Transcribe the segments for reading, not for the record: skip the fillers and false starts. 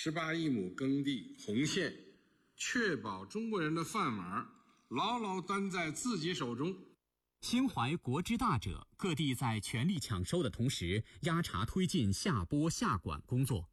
18亿亩耕地红线，确保中国人的饭碗牢牢担在自己手中。 心怀国之大者，各地在全力抢收的同时，压茶推进下播下管工作。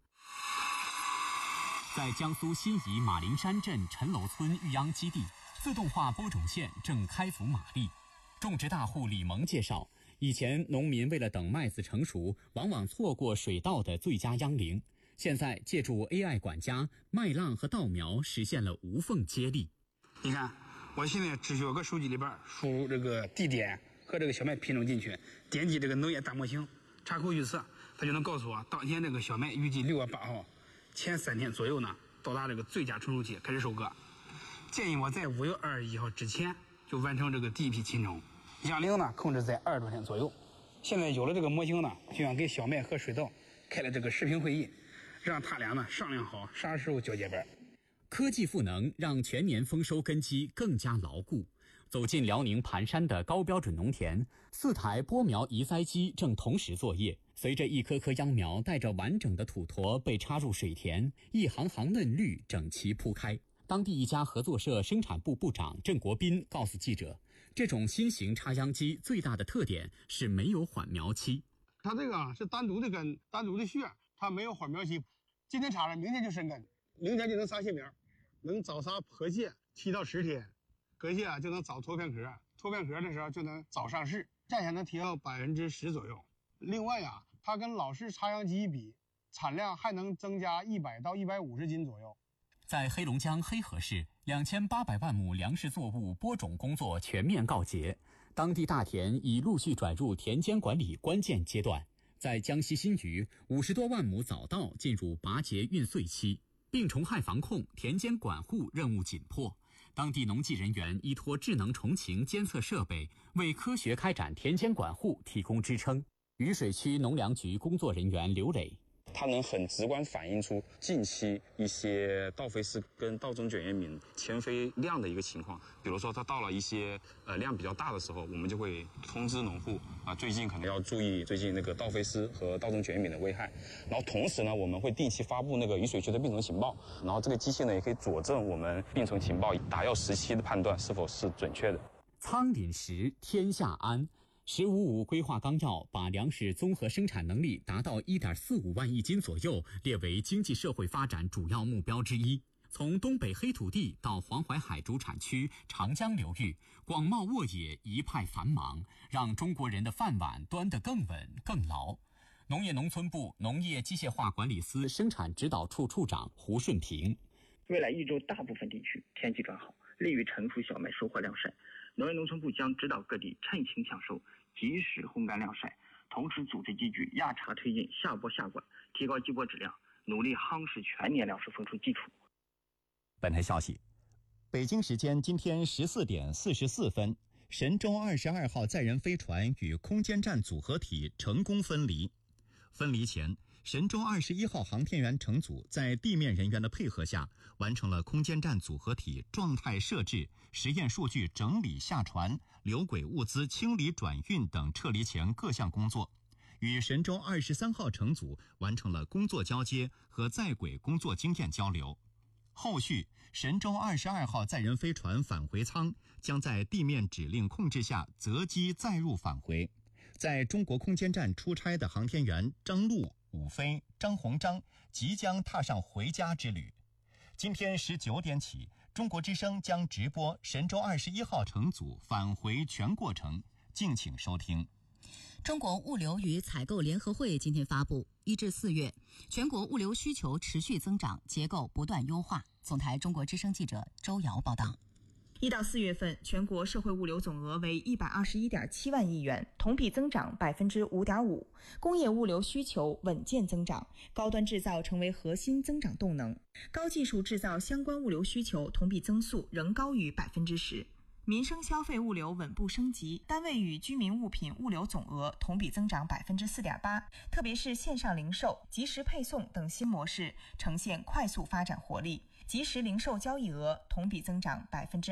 在江苏新沂马陵山镇陈楼村育秧基地，自动化播种线正开足马力。种植大户李萌介绍，以前农民为了等麦子成熟，往往错过水稻的最佳秧龄。现在借助 AI 管家，麦浪和稻苗实现了无缝接力。 你看，我现在只需要个手机里边输入这个地点和这个小麦品种进去，点击这个农业大模型查扣预测，它就能告诉我当前这个小麦预计6月8号前3天左右呢到达这个最佳成熟期开始收割。建议我在5月21号之前就完成这个第一批品种，秧龄呢控制在20多天左右。现在有了这个模型呢，就想给小麦和水稻开了这个视频会议，让他俩呢商量好啥时候交接班。 科技赋能让全年丰收根基更加牢固。走进辽宁盘山的高标准农田，4台播苗移栽机正同时作业。随着一颗颗秧苗带着完整的土坨被插入水田，一行行嫩绿整齐铺开。当地一家合作社生产部部长郑国斌告诉记者，这种新型插秧机最大的特点是没有缓苗期。 它这个是单独的根，单独的穴，它没有缓苗期。今天插了，明天就生根，明天就能撒新苗，能早撒破蟹7到10天，割蟹就能早脱片壳，脱片壳的时候就能早上市，价钱能提高10%左右。另外呀，它跟老式插秧机比，产量还能增加100到150斤左右。 在黑龙江黑河市，2800万亩粮食作物播种工作全面告捷，当地大田已陆续转入田间管理关键阶段。在江西新余，50多万亩早稻进入拔节运穗期，病虫害防控、田间管护任务紧迫。当地农技人员依托智能虫禽监测设备，为科学开展田间管护提供支撑。渝水区农粮局工作人员刘磊， 它能很直观反映出近期一些稻肥丝跟稻种卷叶敏迁飞量的一个情况。比如说它到了一些量比较大的时候，我们就会通知农户最近可能要注意最近那个稻肥丝和稻种卷叶敏的危害。然后同时呢，我们会定期发布那个渝水区的病虫情报，然后这个机器呢也可以佐证我们病虫情报打药时期的判断是否是准确的。 仓廪实天下安。“1555”规划纲要把粮食综合生产能力达到1.45万亿斤左右列为经济社会发展主要目标之一。从东北黑土地到黄淮海主产区长江流域，广袤沃野一派繁忙，让中国人的饭碗端得更稳更牢。农业农村部农业机械化管理司生产指导处处长胡顺平， 未来1周大部分地区天气转好，利于成熟小麦收获晾晒。农业农村部将指导各地趁情抢收，及时烘干晾晒，同时组织机具压茶推进下播下管，提高机播质量，努力夯实全年粮食丰收基础。 本台消息，北京时间今天14点44分，神舟22号载人飞船与空间站组合体成功分离。分离前，神舟21号航天员乘组在地面人员的配合下，完成了空间站组合体状态设置、实验数据整理下传、留轨物资清理转运等撤离前各项工作，与神舟23号乘组完成了工作交接和在轨工作经验交流。后续，神舟22号载人飞船返回舱将在地面指令控制下择机载入返回。在中国空间站出差的航天员张陆、武飞、张鸿章即将踏上回家之旅。今天19点起，中国之声将直播神舟21号乘组返回全过程，敬请收听。 中国物流与采购联合会今天发布，1至4月，全国物流需求持续增长，结构不断优化。总台中国之声记者周瑶报道。 1到4月份，全国社会物流总额为121.7万亿元，同比增长5.5%。工业物流需求稳健增长，高端制造成为核心增长动能。高技术制造相关物流需求同比增速仍高于10%。民生消费物流稳步升级，单位与居民物品物流总额同比增长4.8%，特别是线上零售、即时配送等新模式呈现快速发展活力。即时零售交易额同比增长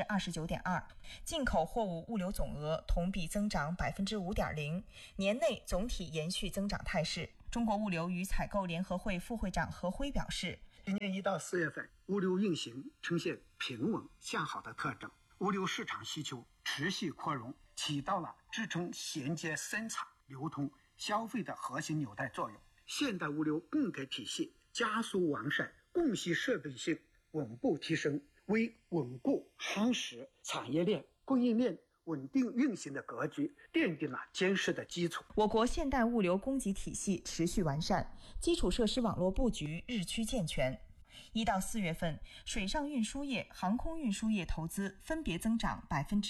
29.2%，进口货物物流总额同比增长5.0%，年内总体延续增长态势。中国物流与采购联合会副会长何辉表示， 今年1到4月份，物流运行呈现平稳向好的特征，物流市场需求持续扩容，起到了支撑衔接生产、流通、消费的核心纽带作用。现代物流供给体系加速完善，供需设备性稳步提升，为稳固夯实产业链、供应链稳定运行的格局奠定了坚实的基础。 我国现代物流供给体系持续完善，基础设施网络布局日趋健全。1到4月份，水上运输业、航空运输业投资分别增长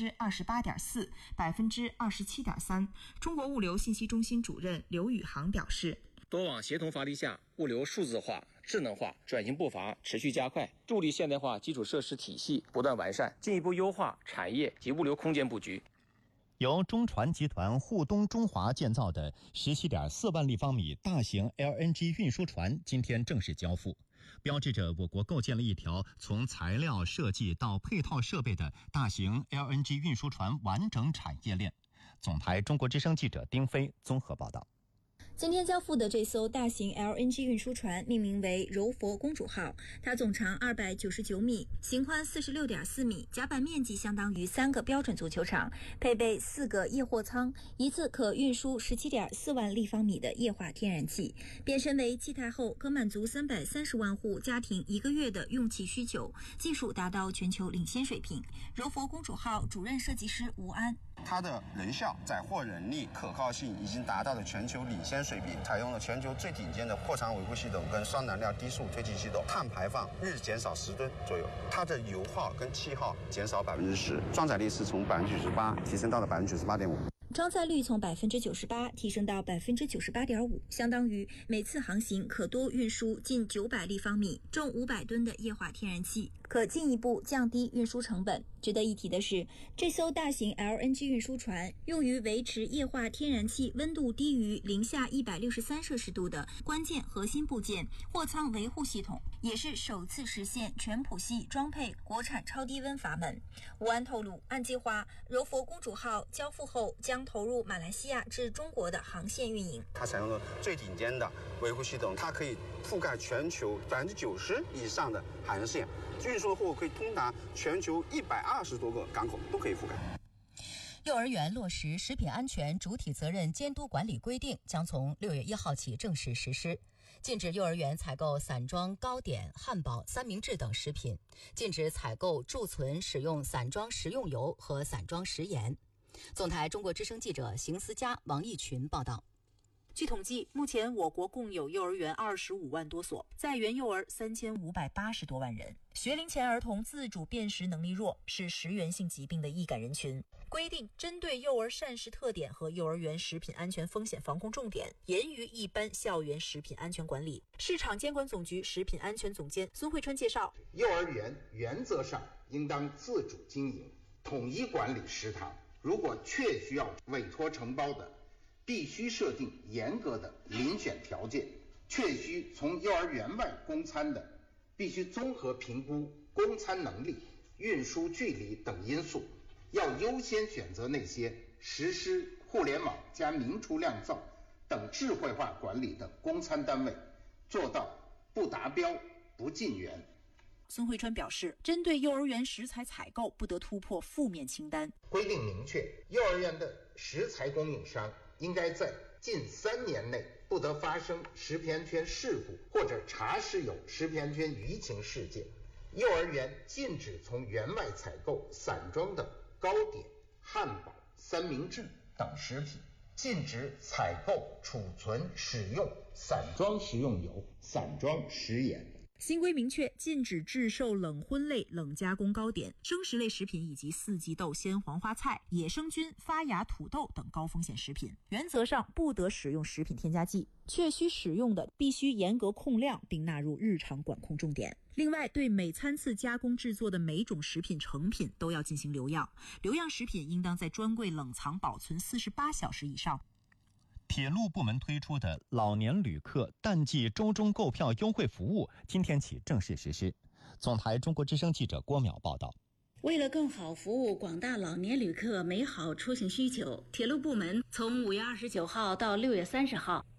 28.4%、27.3%。中国物流信息中心主任刘宇航表示， 多网协同发力下，物流数字化、智能化转型步伐持续加快，助力现代化基础设施体系不断完善，进一步优化产业及物流空间布局。 由中船集团沪东中华建造的17.4万立方米大型 LNG 运输船今天正式交付，标志着我国构建了一条从材料设计到配套设备的大型 LNG 运输船完整产业链。总台中国之声记者丁飞综合报道。 今天交付的这艘大型 LNG 运输船命名为柔佛公主号，它总长299米，型宽46.4米，甲板面积相当于3个标准足球场，配备4个液货舱，一次可运输17.4万立方米的液化天然气，变身为气态后可满足330万户家庭1个月的用气需求，技术达到全球领先水平。柔佛公主号主任设计师吴安， 它的人效、载货能力、可靠性已经达到了全球领先水平，采用了全球最顶尖的货舱维护系统跟双燃料低速推进系统，碳排放日减少10吨左右，它的油耗跟气耗减少10%，装载力是从98%提升到了98.5%。 装载率从98%提升到98.5%，相当于每次航行可多运输近900立方米、重500吨的液化天然气，可进一步降低运输成本。值得一提的是，这艘大型 LNG 运输船用于维持液化天然气温度低于零下163摄氏度的关键核心部件货舱维护系统，也是首次实现全谱系装配国产超低温阀门。吴安透露，按计划，柔佛公主号交付后将投入马来西亚至中国的航线运营。 它采用了最顶尖的维护系统，它可以覆盖全球90%以上的海洋线，运输的货物可以通达全球120多个港口，都可以覆盖。 幼儿园落实食品安全主体责任监督管理规定将从6月1号起正式实施，禁止幼儿园采购散装糕点、汉堡、三明治等食品，禁止采购贮存使用散装食用油和散装食盐。总台中国之声记者邢思佳、王义群报道。 据统计，目前我国共有幼儿园25万多所，在园幼儿3580多万人。学龄前儿童自主辨识能力弱，是食源性疾病的易感人群。规定针对幼儿膳食特点和幼儿园食品安全风险防控重点，严于一般校园食品安全管理。市场监管总局食品安全总监孙慧川介绍， 幼儿园原则上应当自主经营，统一管理食堂。如果确需要委托承包的，必须设定严格的遴选条件，确需从幼儿园外供餐的，必须综合评估供餐能力、运输距离等因素，要优先选择那些实施互联网加明厨亮灶等智慧化管理的供餐单位，做到不达标不进园。 孙慧川表示，针对幼儿园食材采购不得突破负面清单， 规定明确，幼儿园的食材供应商应该在近3年内不得发生食品安全事故或者查实有食品安全舆情事件。幼儿园禁止从园外采购散装的糕点、汉堡、三明治等食品，禁止采购、储存、使用散装食用油、散装食盐。 新规明确，禁止制售冷荤类、冷加工糕点、生食类食品以及四季豆、鲜黄花菜、野生菌、发芽土豆等高风险食品。原则上不得使用食品添加剂，确需使用的必须严格控量，并纳入日常管控重点。另外，对每餐次加工制作的每种食品成品都要进行留样，留样食品应当在专柜冷藏保存48小时以上。 铁路部门推出的老年旅客淡季周中购票优惠服务今天起正式实施。总台中国之声记者郭淼报道。 为了更好服务广大老年旅客美好出行需求，铁路部门从5月29号到6月30号，对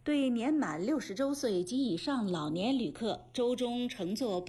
对年满60周岁及以上老年旅客，周中乘坐